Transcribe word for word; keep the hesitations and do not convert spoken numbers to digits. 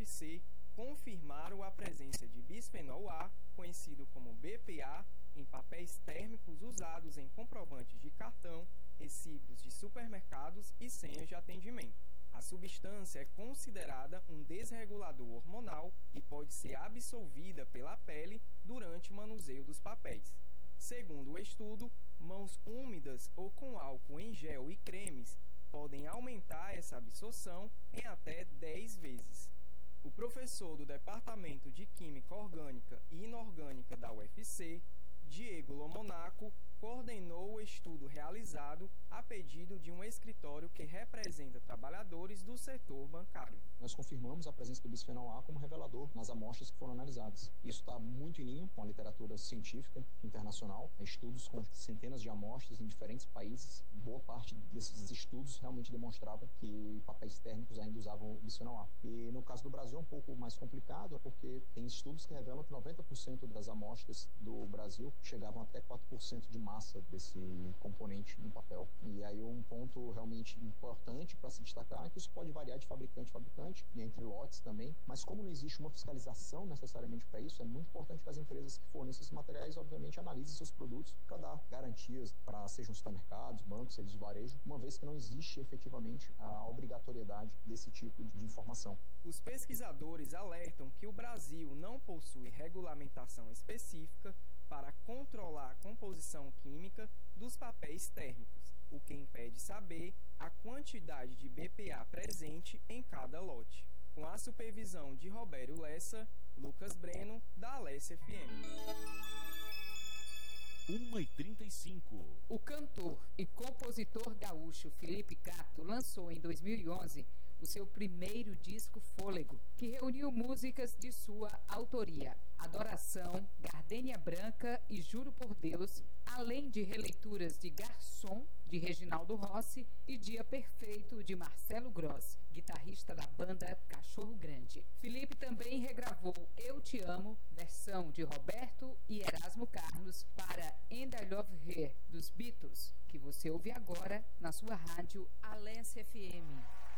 C confirmaram a presença de bisfenol A, conhecido como B P A, em papéis térmicos usados em comprovantes de cartão, recibos de supermercados e senhas de atendimento. A substância é considerada um desregulador hormonal e pode ser absorvida pela pele durante o manuseio dos papéis. Segundo o estudo, mãos úmidas ou com álcool em gel e cremes podem aumentar essa absorção em até dez vezes. O professor do Departamento de Química Orgânica e Inorgânica da U F C, Diego Lomonaco, coordenou o estudo realizado a pedido de um escritório que representa trabalhadores do setor bancário. Nós confirmamos a presença do bisfenol A como revelador nas amostras que foram analisadas. Isso está muito em linha com a literatura científica internacional, estudos com centenas de amostras em diferentes países. Boa parte desses estudos realmente demonstrava que papéis térmicos ainda usavam o bisfenol A. E no caso do Brasil é um pouco mais complicado, porque tem estudos que revelam que noventa por cento das amostras do Brasil chegavam até quatro por cento de massa desse componente no papel. E aí um ponto realmente importante para se destacar é que isso pode variar de fabricante a fabricante, e entre lotes também, mas como não existe uma fiscalização necessariamente para isso, é muito importante que as empresas que fornecem esses materiais, obviamente, analisem seus produtos para dar garantias para sejam supermercados, bancos, serviços de varejo, uma vez que não existe efetivamente a obrigatoriedade desse tipo de informação. Os pesquisadores alertam que o Brasil não possui regulamentação específica para controlar a composição química dos papéis térmicos, o que impede saber a quantidade de B P A presente em cada lote. Com a supervisão de Robério Lessa, Lucas Breno, da Alesse F M. uma e trinta e cinco. O cantor e compositor gaúcho Felipe Cato lançou em dois mil e onze o seu primeiro disco Fôlego, que reuniu músicas de sua autoria: Adoração, Gardênia Branca e Juro por Deus, além de releituras de Garçom, de Reginaldo Rossi, e Dia Perfeito, de Marcelo Gross, guitarrista da banda Cachorro Grande. Felipe também regravou Eu Te Amo, versão de Roberto e Erasmo Carlos, para And I Love Her, dos Beatles, que você ouve agora na sua rádio Alesse F M.